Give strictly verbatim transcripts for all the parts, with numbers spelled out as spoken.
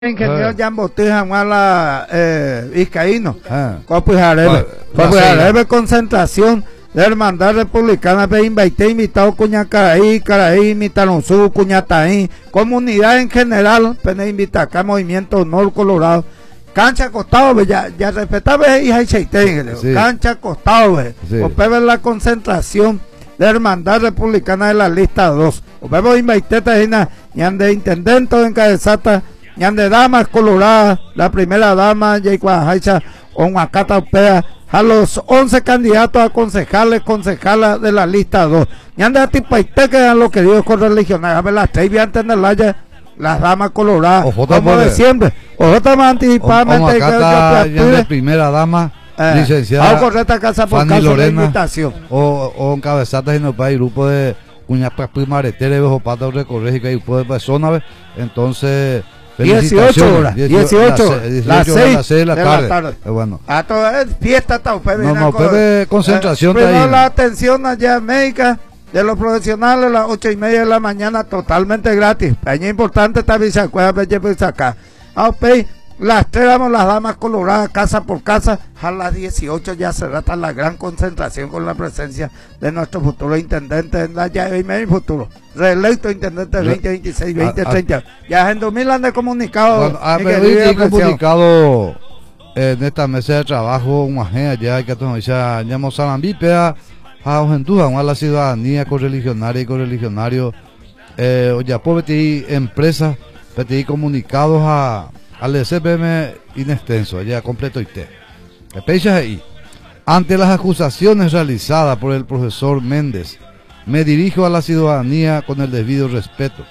ingeniero Ah. Yambotija Mala eh, Vizcaíno, Ah. Copo y Jarebe, Va- Copo y va a ser, Jarebe, concentración de Hermandad Republicana, pe invité invitado Cuña Caraí, Caraí, Mitalonzú, Cuñataín, comunidad en general, pene invita acá, Movimiento Honor Colorado, cancha acostado, ve, ya, ya respetaba hija y cheitén, Sí. cancha acostado, ve, Sí. o pe ver la concentración de Hermandad Republicana de la lista dos, o pe ver invité tajina, ñan de intendente de encabezata, ñan de damas coloradas, la primera dama, Yaicuajaicha, Onhuacata Opea, a los once candidatos a concejales, concejalas de la lista dos. Ñan de Atipaité, que eran los queridos correligionarios, a ver las tres antes de la las damas coloradas, Ojota como de por- siempre, ojota más anticipadamente, Como acá que- está que- ya de primera dama, eh, licenciada vamos a correr esta casa por Fanny caso de Lorena, invitación. o, o encabezatas en el país, grupo de Cuñapas Primaretere, Bejo Pata Recorrer y grupo de personas, ve. Entonces, dieciocho horas, dieciocho, las seis las seis de la tarde. Eh, bueno, A toda fiesta está usted, no, viene no, a co- Pepe, concentración eh, de primero ahí. la atención allá en México de los profesionales a las ocho y media de la mañana, totalmente gratis. Peña importante está Bisacuela, Peña acá. A usted, las tres damos las damas coloradas, casa por casa. A las dieciocho ya se trata la gran concentración con la presencia de nuestro futuro intendente en la ya y medio futuro. Reelecto intendente veinte veintiséis, veinte treinta. Ya en dos mil han de comunicado. Bueno, ah, mi pero querido hoy he apreciado. comunicado eh, en esta mesa de trabajo una gente allá que nos dice llamo Sarambipea a Ojentuja, a la ciudadanía correligionaria y correligionario eh, ya por pedir empresas, pedir comunicados a al C P M inextenso, allá completo y te. Pechas ahí. Ante las acusaciones realizadas por el profesor Méndez, me dirijo a la ciudadanía con el debido respeto.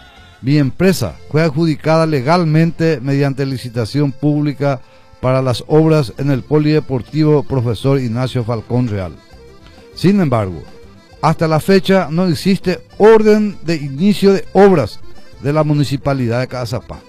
Mi empresa fue adjudicada legalmente mediante licitación pública para las obras en el Polideportivo Profesor Ignacio Falcón Real. Sin embargo, hasta la fecha no existe orden de inicio de obras de la Municipalidad de Cazapá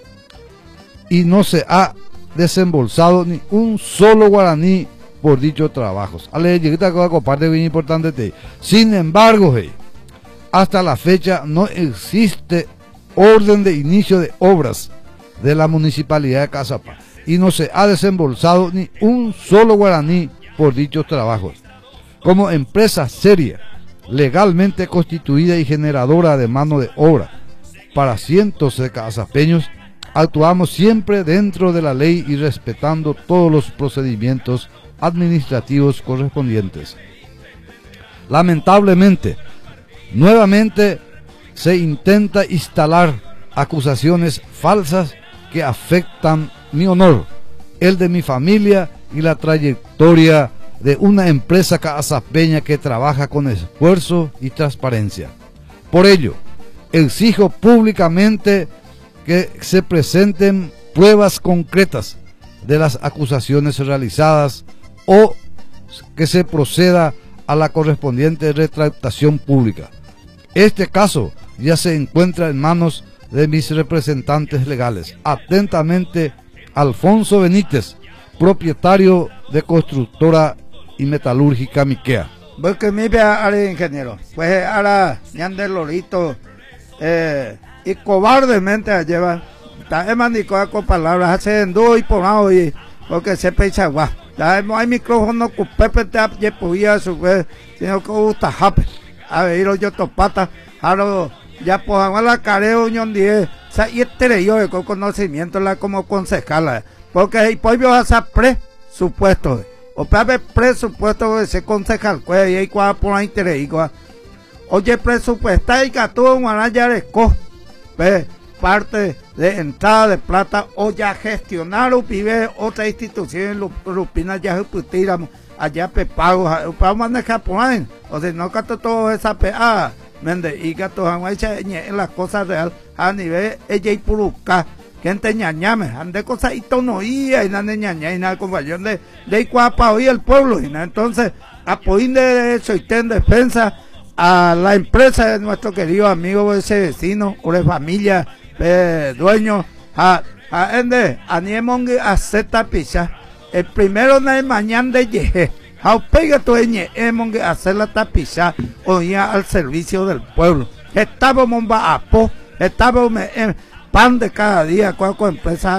y no se ha desembolsado ni un solo guaraní por dichos trabajos. Ale, llegué a comparte bien importante. Te. Sin embargo, hey, hasta la fecha no existe orden de inicio de obras de la Municipalidad de Cazapá y no se ha desembolsado ni un solo guaraní por dichos trabajos. Como empresa seria, legalmente constituida y generadora de mano de obra para cientos de cazapeños, actuamos siempre dentro de la ley y respetando todos los procedimientos administrativos correspondientes. Lamentablemente, nuevamente se intenta instalar acusaciones falsas que afectan mi honor, el de mi familia y la trayectoria de una empresa cazapeña que trabaja con esfuerzo y transparencia. Por ello, exijo públicamente que se presenten pruebas concretas de las acusaciones realizadas o que se proceda a la correspondiente retractación pública. Este caso ya se encuentra en manos de mis representantes legales. Atentamente, Alfonso Benítez, propietario de constructora y metalúrgica Miquea. Porque mi vea al ingeniero, pues ahora ñan de Lorito eh, y cobardemente a llevar, está mandicó con palabras, hace endúo y por hoy, porque se pecha guau. No hay micrófono con Pepe te podía su vez, sino que gusta jape. A ver, yo topata, ahora ya pues la careo unión diez, o sea, y este yo con conocimiento la como concejala, porque el pollo hace presupuesto. O para presupuesto de ese concejal, pues ahí cuál por ahí interés igual. Oye, presupuesta y que tú en Guanayaresco, ve parte de entrada de plata o ya gestionar o vive otra institución en Lupina ya se putiramos allá pepago, para manejar por ahí, o sea, no que todo esa pe ah, mende y que todo en las cosas reales a nivel ella y puruca. Gente ñañame, ande cosas y tonoía y nada ñaña y nada compañero de de cuapa hoy el pueblo y nada entonces apoyen de eso y en defensa a la empresa de nuestro querido amigo ese vecino o de familia eh, dueño a a ende a niemongue a zeta pisa el primero de mañana de yeje a pega tu ñe emongue a hacer la tapiza o ya al servicio del pueblo estaba momba apo estaba pan de cada día, cuál empresa